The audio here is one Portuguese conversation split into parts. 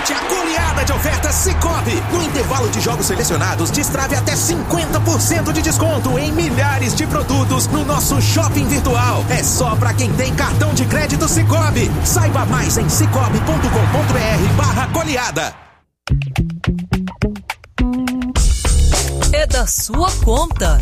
Aproveite a goleada de ofertas Sicoob. No intervalo de jogos selecionados, destrave até 50% de desconto em milhares de produtos no nosso shopping virtual. É só pra quem tem cartão de crédito Sicoob. Saiba mais em cicobi.com.br/goleada. É da sua conta.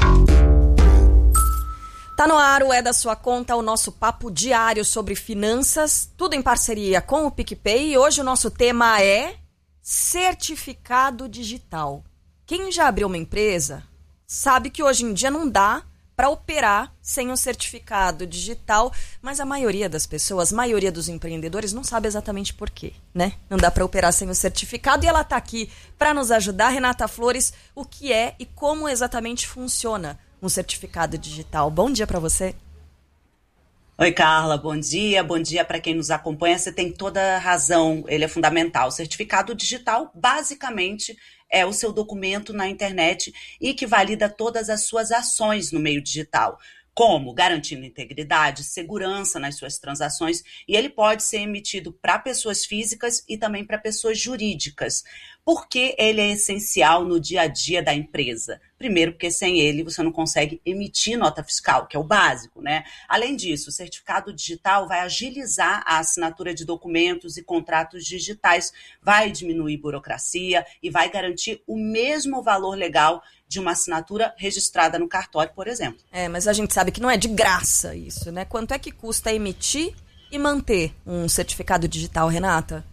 Tá no ar o É da Sua Conta, o nosso papo diário sobre finanças, tudo em parceria com o PicPay. E hoje o nosso tema é certificado digital. Quem já abriu uma empresa sabe que hoje em dia não dá para operar sem o certificado digital, mas a maioria das pessoas, a maioria dos empreendedores não sabe exatamente por quê, né? Não dá para operar sem o certificado e ela tá aqui para nos ajudar. Renata Flores, o que é e como exatamente funciona um certificado digital? Bom dia para você. Oi, Carla, bom dia para quem nos acompanha. Você tem toda a razão, ele é fundamental. O certificado digital, basicamente, é o seu documento na internet e que valida todas as suas ações no meio digital, como garantindo integridade, segurança nas suas transações, e ele pode ser emitido para pessoas físicas e também para pessoas jurídicas. Por que ele é essencial no dia a dia da empresa? Primeiro, porque sem ele você não consegue emitir nota fiscal, que é o básico, né? Além disso, o certificado digital vai agilizar a assinatura de documentos e contratos digitais, vai diminuir burocracia e vai garantir o mesmo valor legal de uma assinatura registrada no cartório, por exemplo. Mas a gente sabe que não é de graça isso, né? Quanto é que custa emitir e manter um certificado digital, Renata?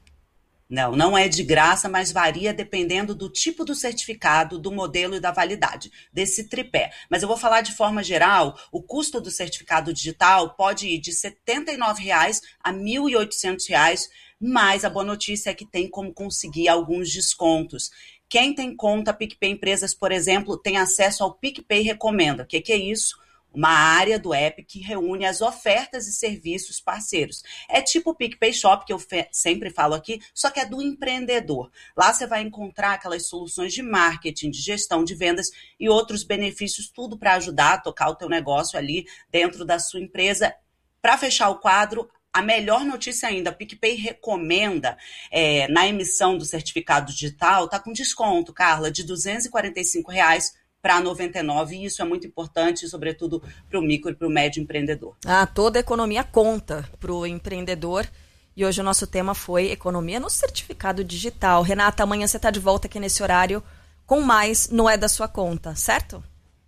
Não é de graça, mas varia dependendo do tipo do certificado, do modelo e da validade, desse tripé. Mas eu vou falar de forma geral, o custo do certificado digital pode ir de R$ 79,00 a R$ 1.800, mas a boa notícia é que tem como conseguir alguns descontos. Quem tem conta PicPay Empresas, por exemplo, tem acesso ao PicPay Recomenda. O que é isso? Uma área do app que reúne as ofertas e serviços parceiros. É tipo o PicPay Shop, que eu sempre falo aqui, só que é do empreendedor. Lá você vai encontrar aquelas soluções de marketing, de gestão de vendas e outros benefícios, tudo para ajudar a tocar o teu negócio ali dentro da sua empresa. Para fechar o quadro, a melhor notícia ainda, a PicPay Recomenda, na emissão do certificado digital, está com desconto, Carla, de R$ 245,00 para 99, e isso é muito importante, sobretudo para o micro e para o médio empreendedor. Toda a economia conta para o empreendedor, e hoje o nosso tema foi economia no certificado digital. Renata, amanhã você está de volta aqui nesse horário com mais No É da Sua Conta, certo?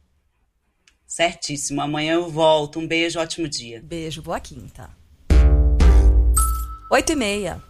Certíssimo, amanhã eu volto. Um beijo, ótimo dia. Beijo, boa quinta. 8h30.